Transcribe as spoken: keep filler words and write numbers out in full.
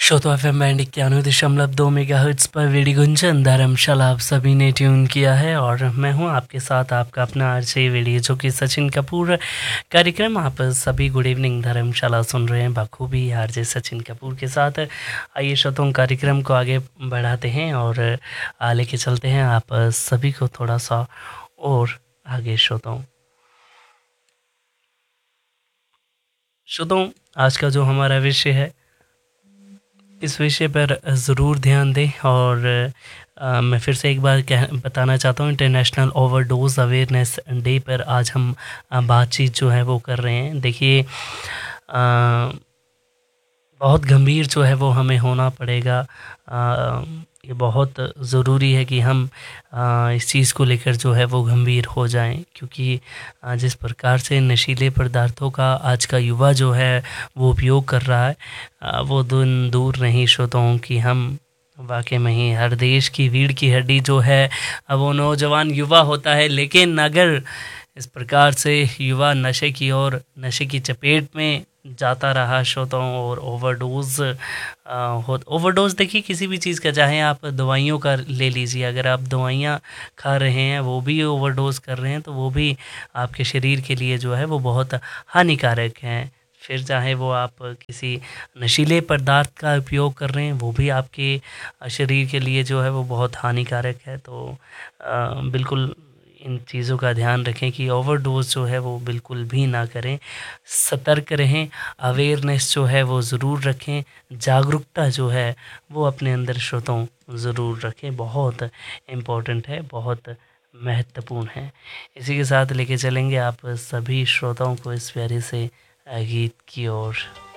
श्रोतो F M band इक्यानवे दशमलव दो मेगा हर्ट्स पर वेडी गुंजन धर्मशाला आप सभी ने ट्यून किया है और मैं हूं आपके साथ आपका अपना आरजे वेडी जो कि सचिन कपूर कार्यक्रम आप सभी गुड इवनिंग धर्मशाला सुन रहे हैं बखूबी आरजे सचिन कपूर के साथ। आइए श्रोतों कार्यक्रम को आगे बढ़ाते हैं और लेके चलते हैं आप सभी को थोड़ा सा और आगे। श्रोतों श्रोतों आज का जो हमारा विषय है इस विषय पर ज़रूर ध्यान दें और आ, मैं फिर से एक बार कह बताना चाहता हूँ इंटरनेशनल ओवरडोज अवेयरनेस डे पर आज हम बातचीत जो है वो कर रहे हैं। देखिए बहुत गंभीर जो है वो हमें होना पड़ेगा। आ, ये बहुत ज़रूरी है कि हम आ, इस चीज़ को लेकर जो है वो गंभीर हो जाएं, क्योंकि आ, जिस प्रकार से नशीले पदार्थों का आज का युवा जो है वो उपयोग कर रहा है आ, वो दिन दूर नहीं श्रोताओं कि हम वाकई में ही हर देश की रीढ़ की हड्डी जो है वो नौजवान युवा होता है। लेकिन अगर इस प्रकार से युवा नशे की और नशे की चपेट में जाता रहा श्रोताओं और ओवरडोज हो ओवरडोज देखिए किसी भी चीज़ का, चाहे आप दवाइयों का ले लीजिए, अगर आप दवाइयाँ खा रहे हैं वो भी ओवरडोज कर रहे हैं तो वो भी आपके शरीर के लिए जो है वो बहुत हानिकारक हैं। फिर चाहे वो आप किसी नशीले पदार्थ का उपयोग कर रहे हैं वो भी आपके शरीर के लिए जो है वो बहुत हानिकारक है। तो आ, बिल्कुल इन चीज़ों का ध्यान रखें कि ओवरडोज जो है वो बिल्कुल भी ना करें, सतर्क रहें, अवेयरनेस जो है वो ज़रूर रखें, जागरूकता जो है वो अपने अंदर श्रोताओं ज़रूर रखें। बहुत इम्पोर्टेंट है, बहुत महत्वपूर्ण है। इसी के साथ लेके चलेंगे आप सभी श्रोताओं को इस प्यारे से गीत की ओर।